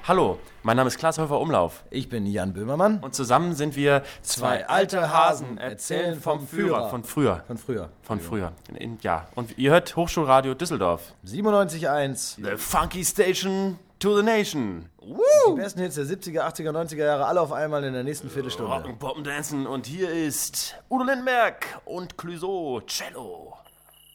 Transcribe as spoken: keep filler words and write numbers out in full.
Hallo, mein Name ist Klaas Häufer-Umlauf. Ich bin Jan Böhmermann. Und zusammen sind wir zwei alte Hasen, erzählen vom Führer. Von früher. Von früher. Von früher. In, ja, und ihr hört Hochschulradio Düsseldorf. siebenundneunzig Komma eins. The Funky Station to the Nation. Woo! Die besten Hits der siebziger, achtziger, neunziger Jahre, alle auf einmal in der nächsten Viertelstunde. Rock'n, Poppen, Dancen und hier ist Udo Lindenberg und Clouseau, Cello.